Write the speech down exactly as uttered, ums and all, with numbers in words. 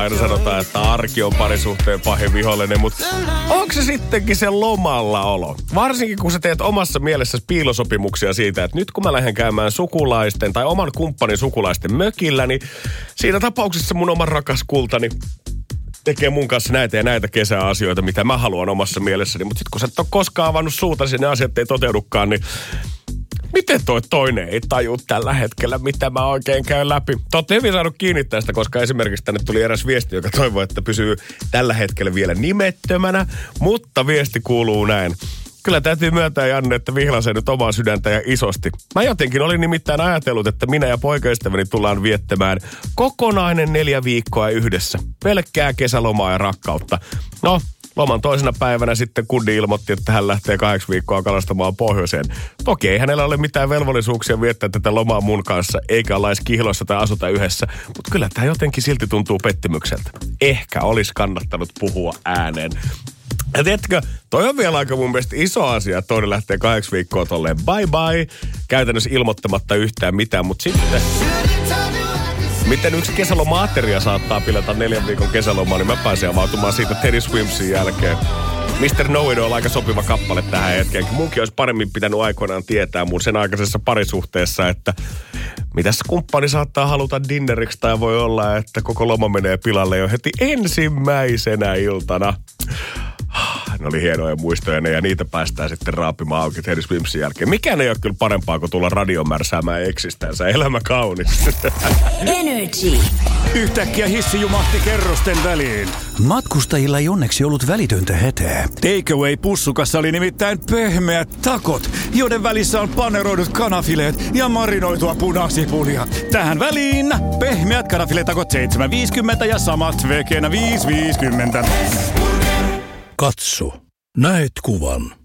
Aina sanotaan, että arki on parisuhteen pahin vihollinen, mutta onko se sittenkin se lomalla olo? Varsinkin kun sä teet omassa mielessäsi piilosopimuksia siitä, että nyt kun mä lähden käymään sukulaisten tai oman kumppanin sukulaisten mökillä, niin siinä tapauksessa mun oman rakas kultani tekee mun kanssa näitä ja näitä kesäasioita, mitä mä haluan omassa mielessäni. Mutta sitten kun sä et ole koskaan avannut suuta, niin ne asiat ei toteudukaan, niin miten toi toinen ei taju tällä hetkellä, mitä mä oikein käyn läpi? Te ootte hyvin saanut kiinni tästä, koska esimerkiksi tänne tuli eräs viesti, joka toivoo, että pysyy tällä hetkellä vielä nimettömänä, mutta viesti kuuluu näin. Kyllä täytyy myöntää, Janne, että vihlasen nyt omaa sydäntä ja isosti. Mä jotenkin olin nimittäin ajatellut, että minä ja poikaystäväni tullaan viettämään kokonainen neljä viikkoa yhdessä. Pelkkää kesälomaa ja rakkautta. No, loman toisena päivänä sitten kundi ilmoitti, että hän lähtee kahdeksi viikkoa kalastamaan pohjoiseen. Toki ei hänellä ole mitään velvollisuuksia viettää tätä lomaa mun kanssa, eikä olla edes kihloissa tai asuta yhdessä. Mutta kyllä tämä jotenkin silti tuntuu pettymykseltä. Ehkä olisi kannattanut puhua ääneen. Ja tiedätkö, toi on vielä aika mun mielestä iso asia, että toinen lähtee kahdeksi viikkoa tolleen bye bye, käytännössä ilmoittamatta yhtään mitään, mutta sitten miten yksi kesäloma-ateria saattaa pilata neljän viikon kesälomaa, niin mä pääsen avautumaan siitä Teddy Swimsin jälkeen. mister No It on aika sopiva kappale tähän hetkeen. Munkin olisi paremmin pitänyt aikoinaan tietää mun sen aikaisessa parisuhteessa, että mitäs kumppani saattaa haluta dinneriksi tai voi olla, että koko loma menee pilalle jo heti ensimmäisenä iltana. Ne oli hienoja muistoja ja niitä päästään sitten raapimaan auki Teddy Swimsin jälkeen. Mikään ei ole kyllä parempaa kuin tulla radion märsäämään eksistänsä. Elämä kaunis. Energy. Yhtäkkiä hissi jumahti kerrosten väliin. Matkustajilla ei onneksi ollut välitöntä hätää. Takeaway-pussukassa oli nimittäin pehmeät takot, joiden välissä on paneroidut kanafileet ja marinoitua punasipulia. Tähän väliin pehmeät kanafiletakot seitsemän viisikymmentä ja samat vegenä viisi viisikymmentä. Katso. Näet kuvan.